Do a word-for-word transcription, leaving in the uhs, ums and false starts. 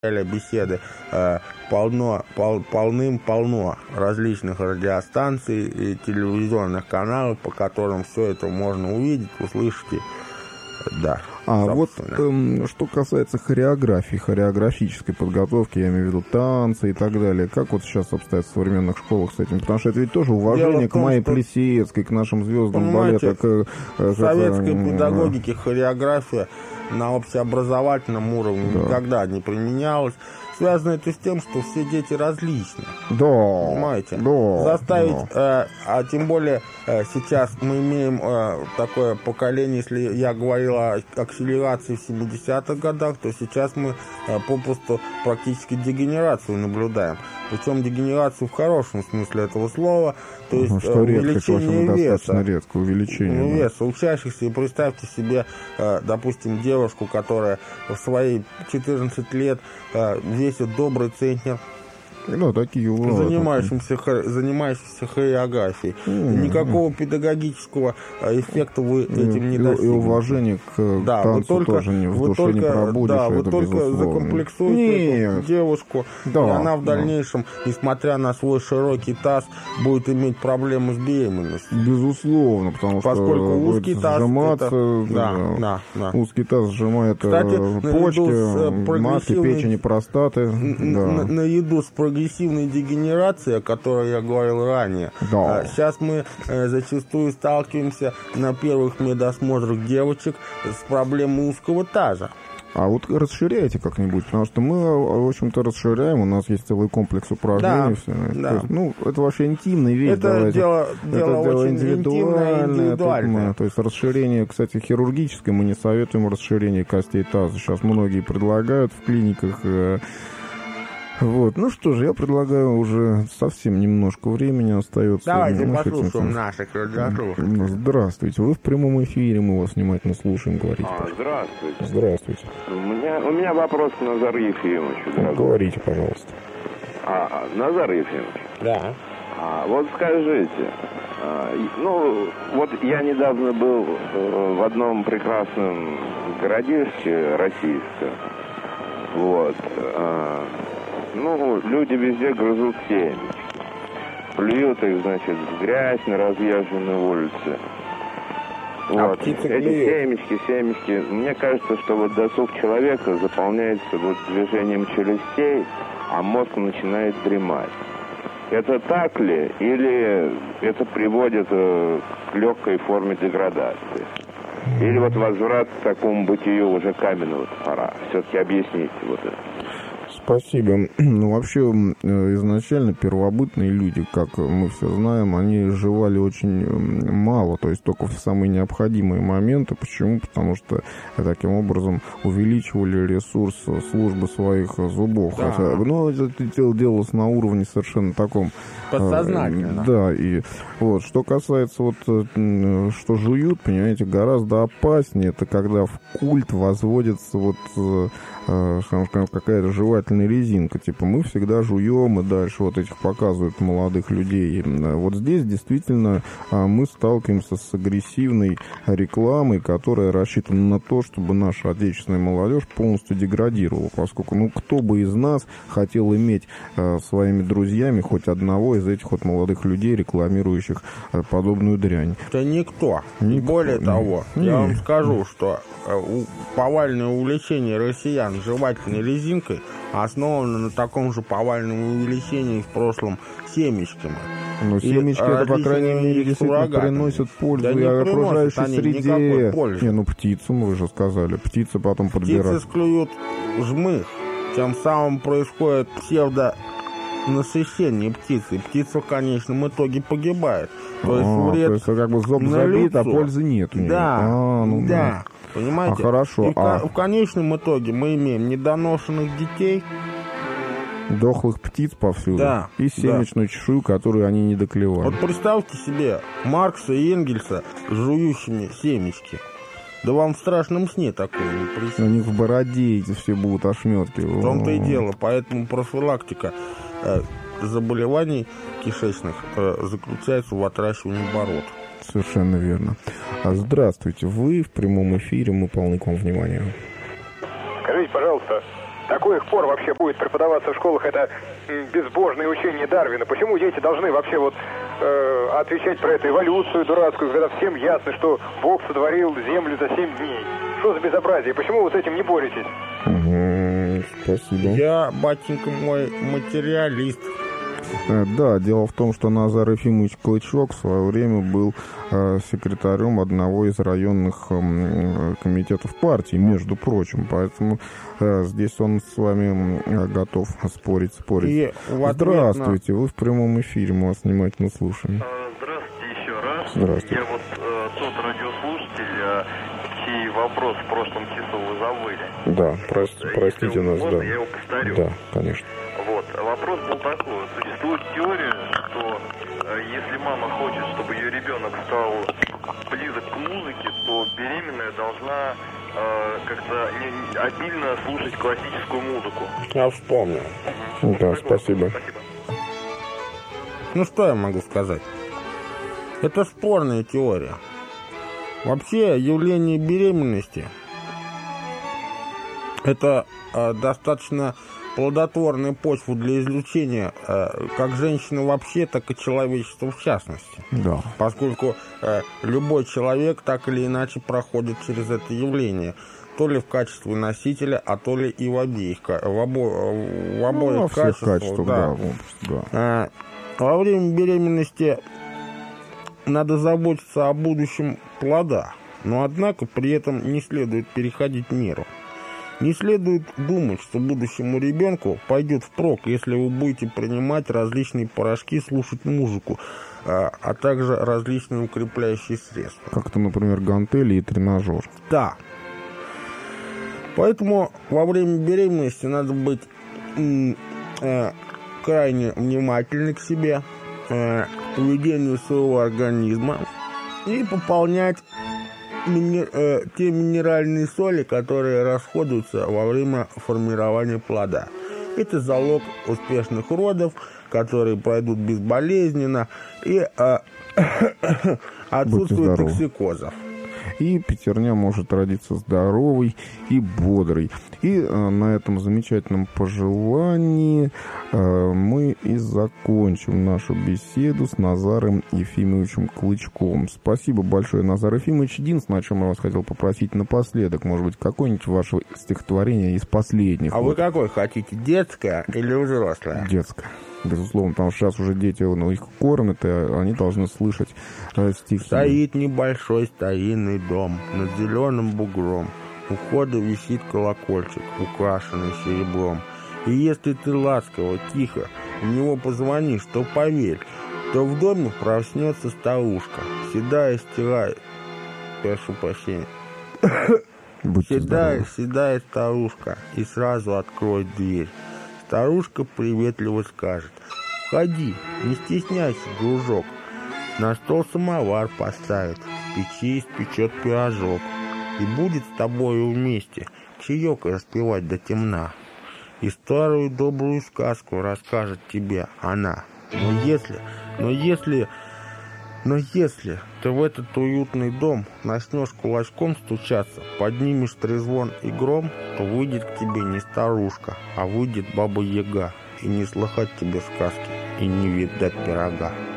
беседы э, полно, пол, полным-полно различных радиостанций и телевизионных каналов, по которым все это можно увидеть, услышать. Да. А вот эм, что касается хореографии, хореографической подготовки, я имею в виду танцы и так далее, как вот сейчас обстоят в современных школах с этим? Потому что это ведь тоже уважение том, к Майе что... Плесецкой, к нашим звездам балета. К, в советской к, педагогике хореография на общеобразовательном уровне да. никогда не применялась. Связано это с тем, что все дети различны. Да. Понимаете? Да. Заставить, да. Э, а тем более э, сейчас мы имеем э, такое поколение, если я говорил о акселерации в семидесятых годах, то сейчас мы э, попросту практически дегенерацию наблюдаем. Причем дегенерацию в хорошем смысле этого слова, то есть что увеличение редко, веса. Редко, увеличение ну, веса учащихся. И представьте себе, э, допустим, девушку, которая в свои четырнадцать лет э, весит добрый центнер, ну, такие занимающимся, хор... занимающимся хореографией. Mm-hmm. Никакого педагогического эффекта вы этим не достигнете. И уважение к да, танцу только, тоже не, в душе только, не пробудешь. Да, вы это только безусловно. закомплексуете эту девушку, да, и она в дальнейшем, да. несмотря на свой широкий таз, будет иметь проблемы с беременностью. Безусловно, потому Поскольку что узкий будет таз сжиматься, это... да, да, да, да. узкий таз сжимает Кстати, почки, матки, печени, простаты. На, да. наряду с прогрессивной дегенерацией, о которой я говорил ранее. Да. Сейчас мы э, зачастую сталкиваемся на первых медосмотрах девочек с проблемой узкого таза. А вот расширяйте как-нибудь, потому что мы, в общем-то, расширяем, у нас есть целый комплекс упражнений. Да, все. да. Есть, ну, это вообще интимная вещь. Это давайте. дело, это дело, дело очень индивидуальное. индивидуальное. Мы, то есть расширение, кстати, хирургическое, мы не советуем расширение костей таза. Сейчас многие предлагают в клиниках. Вот, ну что же, я предлагаю, уже совсем немножко времени остается. Давайте послушаем наших радиослушателей. Здравствуйте, вы в прямом эфире, мы вас внимательно слушаем, говорите. А, здравствуйте. Здравствуйте. У меня, у меня вопрос к Назару Ефимовичу. Ну, говорите, пожалуйста. А, Назар Ефимович. Да. А, вот скажите, а, ну, вот я недавно был в одном прекрасном городишке российском. Вот. А, Ну, люди везде грызут семечки. Плюют их, значит, в грязь на разъезженной улице. А вот. птицы Эти клюют? семечки, семечки. Мне кажется, что вот досуг человека заполняется вот движением челюстей, а мозг начинает дремать. Это так ли? Или это приводит э, к легкой форме деградации? Или вот возврат к такому бытию уже каменного топора? Все-таки объясните вот это. Спасибо. Ну, вообще, изначально первобытные люди, как мы все знаем, они жевали очень мало, то есть только в самые необходимые моменты. Почему? Потому что таким образом увеличивали ресурс службы своих зубов. Да. Хотя, ну, это делалось на уровне совершенно таком... Подсознательно. Да, и вот, что касается вот, что жуют, понимаете, гораздо опаснее, это когда в культ возводится вот какая-то жевательная резинка, типа мы всегда жуем, и дальше вот этих показывают молодых людей. Вот здесь действительно мы сталкиваемся с агрессивной рекламой, которая рассчитана на то, чтобы наша отечественная молодежь полностью деградировала, поскольку, ну, кто бы из нас хотел иметь своими друзьями хоть одного из этих вот молодых людей, рекламирующих подобную дрянь? Да никто. никто. Более того, Нет. я вам скажу, что повальное увлечение россиян жевательной резинкой основано на таком же повальном увеличении в прошлом семечками. Но семечки, это, по крайней мере, действительно приносят пользу да и окружающей среде. Не, ну птицам, вы же сказали, птицы потом подбирают. Птицы склюют жмых, тем самым происходит псевдо насыщение птицы. Птица в конечном итоге погибает. То есть а, вред то есть как бы зоб забит, а пользы нет у нее. Да, а, ну, да. да. Понимаете? А хорошо. И а... в, в конечном итоге мы имеем недоношенных детей, дохлых птиц повсюду, да, и семечную да. чешую, которую они не доклевали. Вот представьте себе Маркса и Энгельса жующими семечки. Да вам в страшном сне такое не приснится. У них в бороде эти все будут ошметки. В том-то и дело. Поэтому профилактика э, заболеваний кишечных э, заключается в отращивании бород. Совершенно верно. А здравствуйте, вы в прямом эфире, мы полны к вам внимания. Скажите, пожалуйста, такой коих пор вообще будет преподаваться в школах это безбожное учение Дарвина? Почему дети должны вообще вот э, отвечать про эту эволюцию дурацкую, когда всем ясно, что Бог сотворил землю за семь дней? Что за безобразие? Почему вы с этим не боретесь? Угу, спасибо. Я, батенька мой, материалист. Да, дело в том, что Назар Ефимович Клычок в свое время был э, секретарем одного из районных э, комитетов партии, между прочим, поэтому э, здесь он с вами э, готов спорить, спорить. И здравствуйте, на... вы в прямом эфире, мы вас внимательно слушаем. Здравствуйте еще раз. Здравствуйте. Я вот э, тот радиослушатель, э, чей вопрос в прошлом часу вы забыли. Да, прости, простите Если нас, можно, да. я его повторю. Да, конечно. Вот, вопрос был такой. Существует теория, что э, если мама хочет, чтобы ее ребенок стал близок к музыке, то беременная должна э, как-то не, не, обильно слушать классическую музыку. Я вспомнил. Угу. Да, спасибо. Спасибо. Ну, что я могу сказать? Это спорная теория. Вообще, явление беременности – это э, достаточно плодотворную почву для излучения э, как женщины вообще, так и человечества в частности. Да. Поскольку э, любой человек так или иначе проходит через это явление. То ли в качестве носителя, а то ли и в обеих, в, обо, в обоих ну, во всех качествах. качествах, да. Да, да. Э, во время беременности надо заботиться о будущем плода, но однако при этом не следует переходить меру. Не следует думать, что будущему ребенку пойдет впрок, если вы будете принимать различные порошки, слушать музыку, а, а также различные укрепляющие средства. Как-то, например, гантели и тренажер. Да. Поэтому во время беременности надо быть м, э, крайне внимательны к себе, э, к поведению своего организма и пополнять Мини, э, те минеральные соли, которые расходуются во время формирования плода. Это залог успешных родов, которые пройдут безболезненно, и э, отсутствие токсикозов. И пятерня может родиться здоровой и бодрой. И э, на этом замечательном пожелании э, мы и закончим нашу беседу с Назаром Ефимовичем Клычком. Спасибо большое, Назар Ефимович. Единственное, о чем я вас хотел попросить напоследок, может быть, какое-нибудь ваше стихотворение из последних. А вот. Вы какое хотите, детское или взрослое? Детское. Безусловно, потому что сейчас уже дети, ну, их кормят, и они должны слышать э, стихи. Стоит небольшой старинный дом над зеленым бугром. У входа висит колокольчик, украшенный серебром. И если ты ласково, тихо в него позвонишь, то поверь, то в доме проснется старушка, седая, стирает. Прошу прощения. Седая, седая старушка, и сразу откроет дверь. Старушка приветливо скажет: «Входи, не стесняйся, дружок». На стол самовар поставит, в печи испечет пирожок. И будет с тобою вместе чаек распевать до темна. И старую добрую сказку расскажет тебе она. Но если, но если, но если ты в этот уютный дом начнешь кулачком стучаться, поднимешь трезвон и гром, то выйдет к тебе не старушка, а выйдет баба Яга, и не слыхать тебе сказки, и не видать пирога.